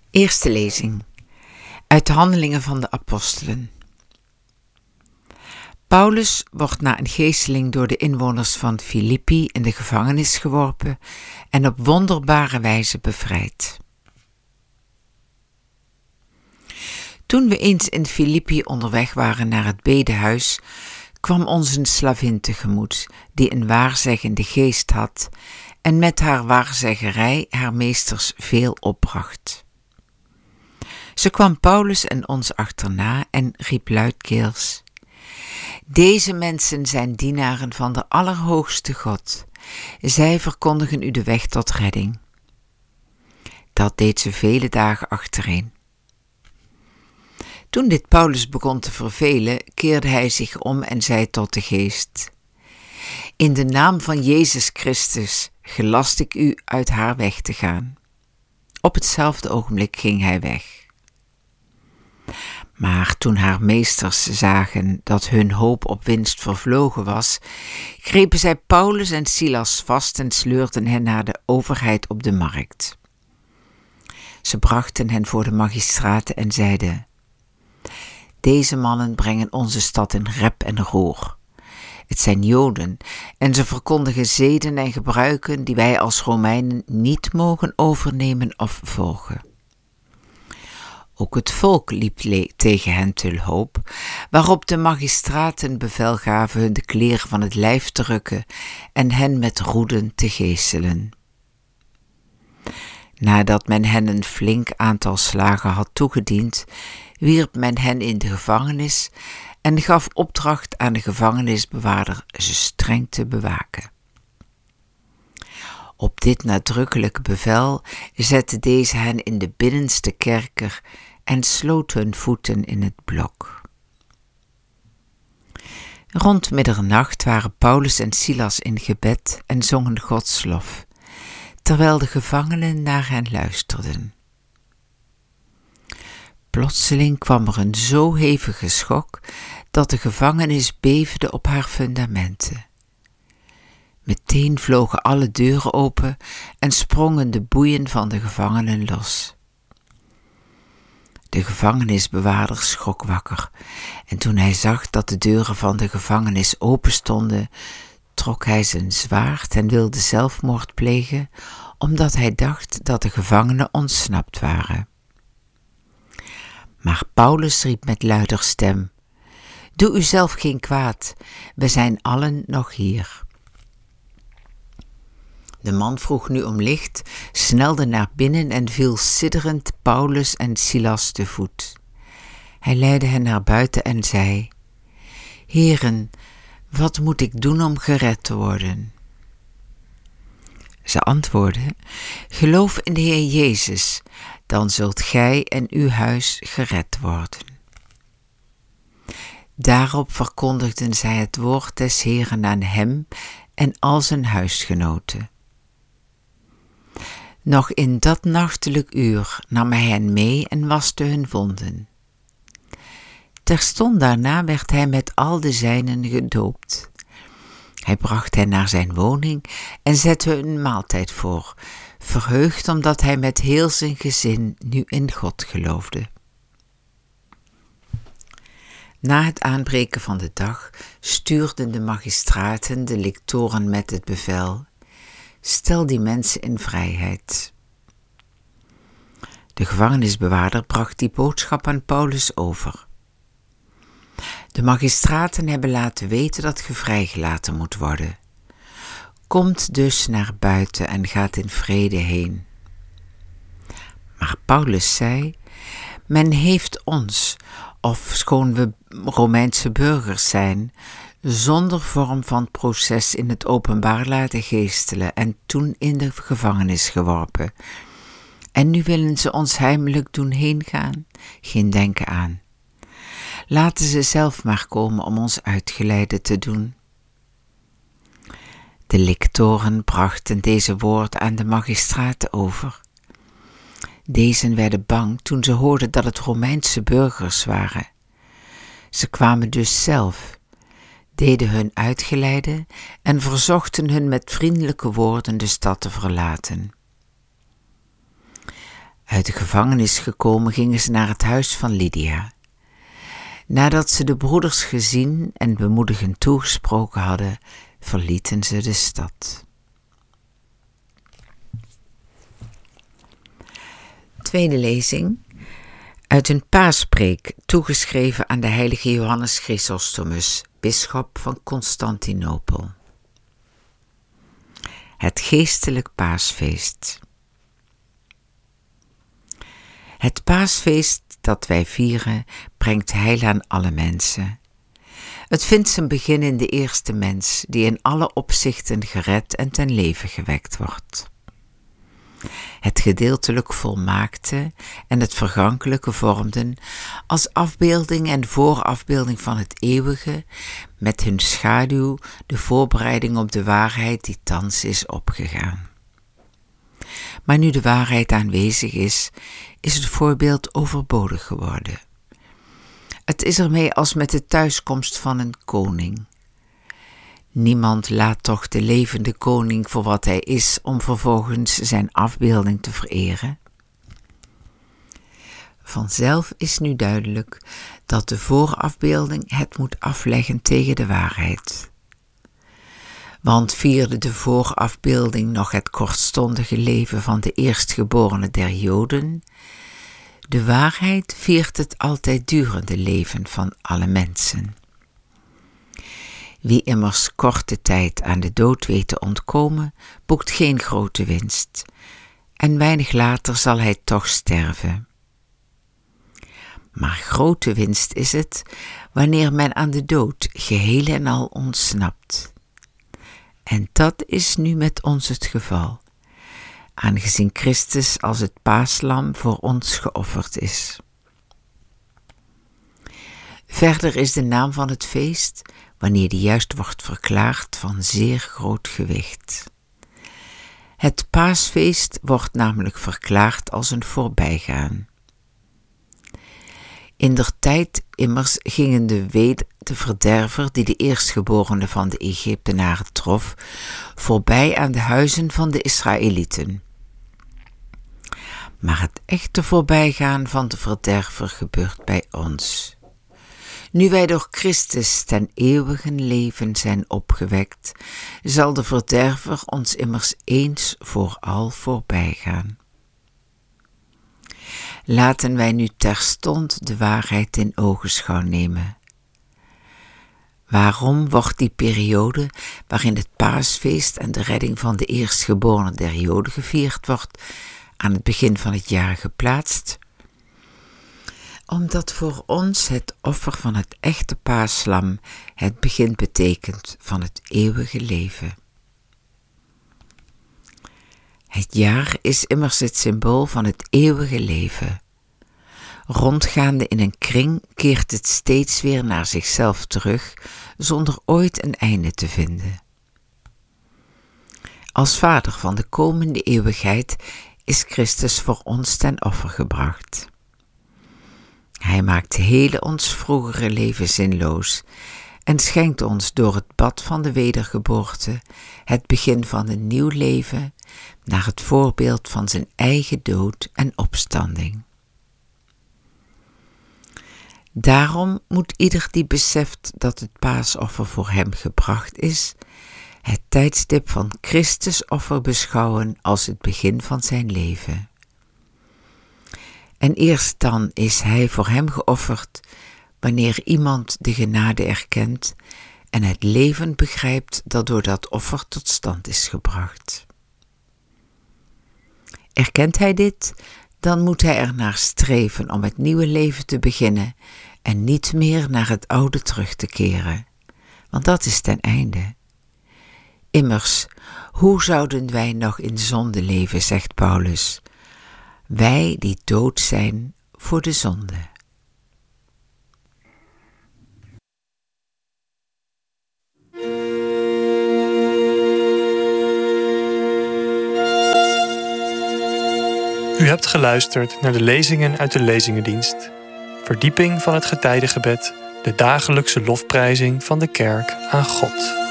Eerste lezing uit de Handelingen van de Apostelen. Paulus wordt na een geesteling door de inwoners van Filippi in de gevangenis geworpen en op wonderbare wijze bevrijd. Toen we eens in Filippi onderweg waren naar het bedehuis, kwam ons een slavin tegemoet, die een waarzeggende geest had en met haar waarzeggerij haar meesters veel opbracht. Ze kwam Paulus en ons achterna en riep luidkeels: Deze mensen zijn dienaren van de Allerhoogste God. Zij verkondigen u de weg tot redding. Dat deed ze vele dagen achtereen. Toen dit Paulus begon te vervelen, keerde hij zich om en zei tot de geest: In de naam van Jezus Christus gelast ik u uit haar weg te gaan. Op hetzelfde ogenblik ging hij weg. Maar toen haar meesters zagen dat hun hoop op winst vervlogen was, grepen zij Paulus en Silas vast en sleurden hen naar de overheid op de markt. Ze brachten hen voor de magistraten en zeiden: Deze mannen brengen onze stad in rep en roer. Het zijn Joden en ze verkondigen zeden en gebruiken die wij als Romeinen niet mogen overnemen of volgen. Ook het volk liep tegen hen te hulp, waarop de magistraten bevel gaven hun de kleren van het lijf te rukken en hen met roeden te geeselen. Nadat men hen een flink aantal slagen had toegediend, wierp men hen in de gevangenis en gaf opdracht aan de gevangenisbewaarder ze streng te bewaken. Op dit nadrukkelijke bevel zette deze hen in de binnenste kerker en sloot hun voeten in het blok. Rond middernacht waren Paulus en Silas in gebed en zongen Gods lof, terwijl de gevangenen naar hen luisterden. Plotseling kwam er een zo hevige schok dat de gevangenis beefde op haar fundamenten. Meteen vlogen alle deuren open en sprongen de boeien van de gevangenen los. De gevangenisbewaarder schrok wakker en toen hij zag dat de deuren van de gevangenis open stonden, trok hij zijn zwaard en wilde zelfmoord plegen, omdat hij dacht dat de gevangenen ontsnapt waren. Maar Paulus riep met luider stem: Doe uzelf geen kwaad, we zijn allen nog hier. De man vroeg nu om licht, snelde naar binnen en viel sidderend Paulus en Silas te voet. Hij leidde hen naar buiten en zei: Heren, wat moet ik doen om gered te worden? Ze antwoordden: Geloof in de Heer Jezus, dan zult gij en uw huis gered worden. Daarop verkondigden zij het woord des Heeren aan hem en al zijn huisgenoten. Nog in dat nachtelijk uur nam hij hen mee en waste hun wonden. Terstond daarna werd hij met al de zijnen gedoopt. Hij bracht hen naar zijn woning en zette hun een maaltijd voor, verheugd omdat hij met heel zijn gezin nu in God geloofde. Na het aanbreken van de dag stuurden de magistraten de lictoren met het bevel: Stel die mensen in vrijheid. De gevangenisbewaarder bracht die boodschap aan Paulus over. De magistraten hebben laten weten dat ge vrijgelaten moet worden. Komt dus naar buiten en gaat in vrede heen. Maar Paulus zei: Men heeft ons, ofschoon we Romeinse burgers zijn, zonder vorm van proces in het openbaar laten geestelen en toen in de gevangenis geworpen. En nu willen ze ons heimelijk doen heengaan? Geen denken aan. Laten ze zelf maar komen om ons uitgeleide te doen. De lictoren brachten deze woorden aan de magistraten over. Dezen werden bang toen ze hoorden dat het Romeinse burgers waren. Ze kwamen dus zelf, deden hun uitgeleide en verzochten hun met vriendelijke woorden de stad te verlaten. Uit de gevangenis gekomen gingen ze naar het huis van Lydia. Nadat ze de broeders gezien en bemoedigend toegesproken hadden, verlieten ze de stad. Tweede lezing uit een paaspreek toegeschreven aan de heilige Johannes Chrysostomus, bisschop van Constantinopel. Het geestelijk paasfeest. Het paasfeest dat wij vieren brengt heil aan alle mensen. Het vindt zijn begin in de eerste mens, die in alle opzichten gered en ten leven gewekt wordt. Het gedeeltelijk volmaakte en het vergankelijke vormden als afbeelding en voorafbeelding van het eeuwige, met hun schaduw de voorbereiding op de waarheid die thans is opgegaan. Maar nu de waarheid aanwezig is, is het voorbeeld overbodig geworden. Het is ermee als met de thuiskomst van een koning. Niemand laat toch de levende koning voor wat hij is, om vervolgens zijn afbeelding te vereren. Vanzelf is nu duidelijk dat de voorafbeelding het moet afleggen tegen de waarheid. Want vierde de voorafbeelding nog het kortstondige leven van de eerstgeborene der Joden, de waarheid viert het altijd durende leven van alle mensen. Wie immers korte tijd aan de dood weet te ontkomen, boekt geen grote winst, en weinig later zal hij toch sterven. Maar grote winst is het, wanneer men aan de dood geheel en al ontsnapt. En dat is nu met ons het geval, aangezien Christus als het paaslam voor ons geofferd is. Verder is de naam van het feest, wanneer die juist wordt verklaard, van zeer groot gewicht. Het paasfeest wordt namelijk verklaard als een voorbijgaan. Indertijd immers gingen de verderver die de eerstgeborene van de Egyptenaren trof, voorbij aan de huizen van de Israëlieten. Maar het echte voorbijgaan van de verderver gebeurt bij ons. Nu wij door Christus ten eeuwigen leven zijn opgewekt, zal de verderver ons immers eens voor al voorbijgaan. Laten wij nu terstond de waarheid in ogenschouw nemen. Waarom wordt die periode waarin het paasfeest en de redding van de eerstgeborene der Joden gevierd wordt, aan het begin van het jaar geplaatst? Omdat voor ons het offer van het echte paaslam het begin betekent van het eeuwige leven. Het jaar is immers het symbool van het eeuwige leven. Rondgaande in een kring keert het steeds weer naar zichzelf terug, zonder ooit een einde te vinden. Als vader van de komende eeuwigheid is Christus voor ons ten offer gebracht. Hij maakt hele ons vroegere leven zinloos en schenkt ons door het bad van de wedergeboorte het begin van een nieuw leven naar het voorbeeld van zijn eigen dood en opstanding. Daarom moet ieder die beseft dat het paasoffer voor hem gebracht is, het tijdstip van Christus offer beschouwen als het begin van zijn leven. En eerst dan is hij voor hem geofferd, wanneer iemand de genade erkent en het leven begrijpt dat door dat offer tot stand is gebracht. Erkent hij dit, dan moet hij ernaar streven om het nieuwe leven te beginnen en niet meer naar het oude terug te keren, want dat is ten einde. Immers, hoe zouden wij nog in zonde leven, zegt Paulus, wij die dood zijn voor de zonde. U hebt geluisterd naar de lezingen uit de Lezingendienst. Verdieping van het getijdengebed, de dagelijkse lofprijzing van de kerk aan God.